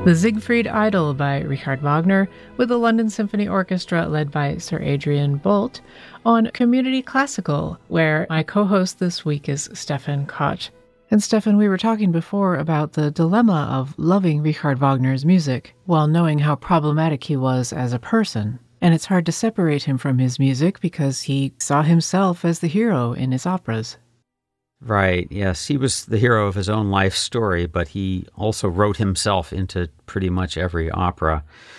The Siegfried Idyll by Richard Wagner with the London Symphony Orchestra led by Sir Adrian Boult on Community Classical, where my co-host this week is Stefan Koch. And Stefan, we were talking before about the dilemma of loving Richard Wagner's music while knowing how problematic he was as a person. And it's hard to separate him from his music because he saw himself as the hero in his operas. Right, yes. He was the hero of his own life story, but he also wrote himself into pretty much every opera.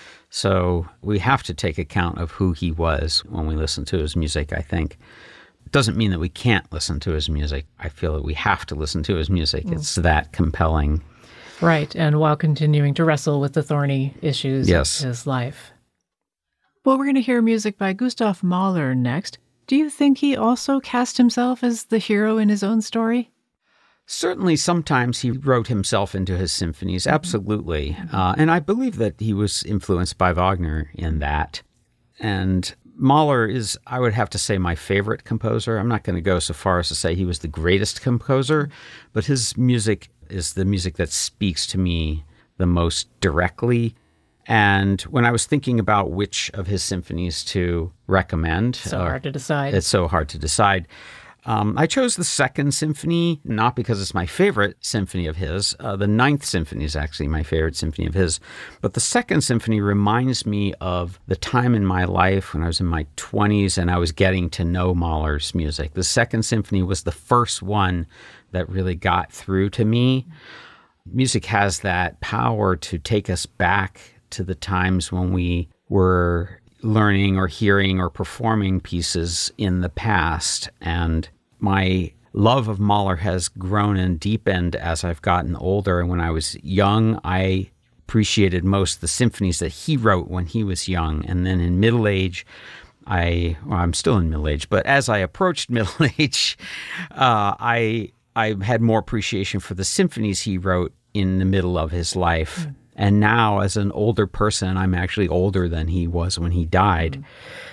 So we have to take account of who he was when we listen to his music, I think. It doesn't mean that we can't listen to his music. I feel that we have to listen to his music. It's that compelling. Right, and while continuing to wrestle with the thorny issues of his life. Well, we're going to hear music by Gustav Mahler next. Do you think he also cast himself as the hero in his own story? Certainly, sometimes he wrote himself into his symphonies, absolutely. And I believe that he was influenced by Wagner in that. And Mahler is, I would have to say, my favorite composer. I'm not going to go so far as to say he was the greatest composer, but his music is the music that speaks to me the most directly. And when I was thinking about which of his symphonies to recommend... So hard to decide. It's so hard to decide. I chose the Second Symphony, not because it's my favorite symphony of his. The Ninth Symphony is actually my favorite symphony of his. But the Second Symphony reminds me of the time in my life when I was in my 20s and I was getting to know Mahler's music. The Second Symphony was the first one that really got through to me. Music has that power to take us back to the times when we were learning or hearing or performing pieces in the past. And my love of Mahler has grown and deepened as I've gotten older. And when I was young, I appreciated most the symphonies that he wrote when he was young. And then in middle age, I'm still in middle age, but as I approached middle age, I had more appreciation for the symphonies he wrote in the middle of his life. And now, as an older person, I'm actually older than he was when he died.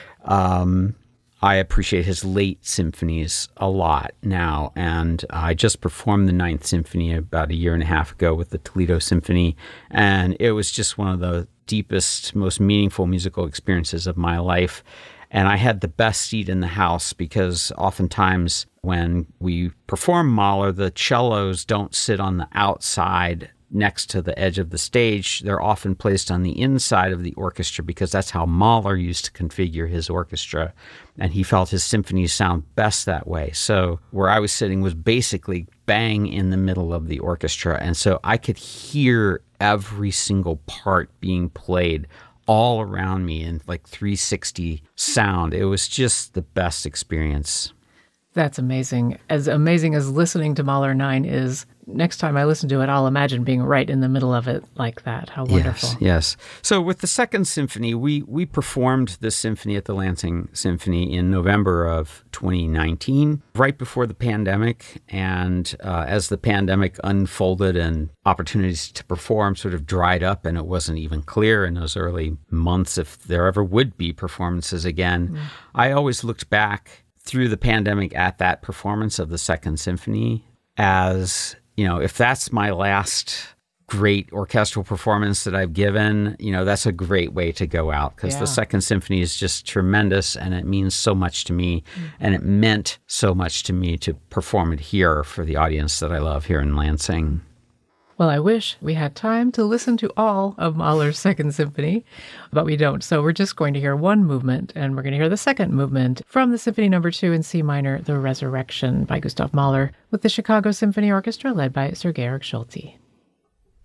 I appreciate his late symphonies a lot now. And I just performed the Ninth Symphony about a year and a half ago with the Toledo Symphony. And it was just one of the deepest, most meaningful musical experiences of my life. And I had the best seat in the house because oftentimes when we perform Mahler, the cellos don't sit on the outside next to the edge of the stage. They're often placed on the inside of the orchestra because that's how Mahler used to configure his orchestra. And he felt his symphonies sound best that way. So where I was sitting was basically bang in the middle of the orchestra. And so I could hear every single part being played all around me in like 360 sound. It was just the best experience. That's amazing. As amazing as listening to Mahler 9 is, next time I listen to it, I'll imagine being right in the middle of it like that. How wonderful. Yes. So with the Second Symphony, we performed this symphony at the Lansing Symphony in November of 2019, right before the pandemic. And as the pandemic unfolded and opportunities to perform sort of dried up, and it wasn't even clear in those early months if there ever would be performances again, I always looked back through the pandemic at that performance of the Second Symphony as, you know, if that's my last great orchestral performance that I've given, you know, that's a great way to go out because the Second Symphony is just tremendous and it means so much to me. And it meant so much to me to perform it here for the audience that I love here in Lansing. Well, I wish we had time to listen to all of Mahler's Second Symphony, but we don't. So we're just going to hear one movement, and we're going to hear the second movement from the Symphony No. 2 in C minor, The Resurrection by Gustav Mahler, with the Chicago Symphony Orchestra led by Sir Georg Solti.